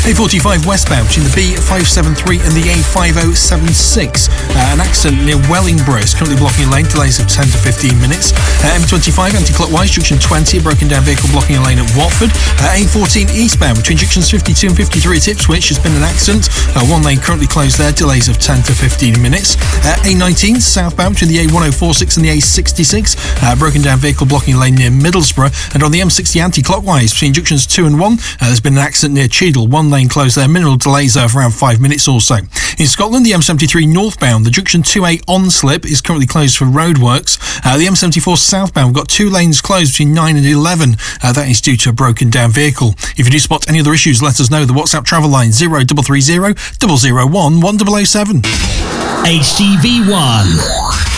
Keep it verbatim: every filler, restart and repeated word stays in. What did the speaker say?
A forty-five westbound between the B five seventy-three and the A five oh seven six. Uh, an accident near Wellingborough is currently blocking a lane, delays of ten to fifteen minutes. Uh, M twenty-five anti-clockwise, junction twenty, a broken down vehicle blocking a lane at Watford. Uh, A fourteen eastbound between junctions fifty-two and fifty-three at Ipswich has been an accident. Uh, one lane currently closed there, delays of ten to fifteen minutes. Uh, A nineteen southbound between the A one oh four six and the A sixty-six, uh, broken down vehicle blocking a lane near Middlesbrough. And on the M sixty anti-clockwise between junctions two and one, uh, there's been an accident near Cheadle, one lane closed there, minimal delays of around five minutes or so. In Scotland, the M seventy-three northbound, the junction two A on slip is currently closed for roadworks. Uh, the M seventy-four southbound got two lanes closed between nine and eleven. Uh, that is due to a broken down vehicle. If you do spot any other issues, let us know. The WhatsApp travel line zero three three zero, zero zero one, one zero zero seven. H T V one.